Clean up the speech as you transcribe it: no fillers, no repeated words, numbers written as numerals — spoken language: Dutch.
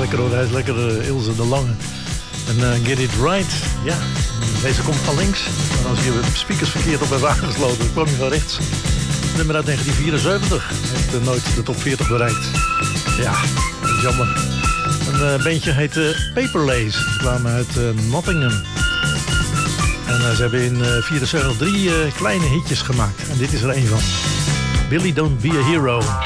lekker hoor, hij is lekker, Ilse de Lange. En Get It Right, ja, deze komt van links. En als je speakers verkeerd op hebt aangesloten, dan kwam je van rechts. Nummer uit 1974, heeft nooit de top 40 bereikt. Ja, dat is jammer. Een bandje heet Paper Lace, ze kwamen uit Nottingham. En ze hebben in 1974 3 kleine hitjes gemaakt. En dit is er een van. Billy Don't Be a Hero.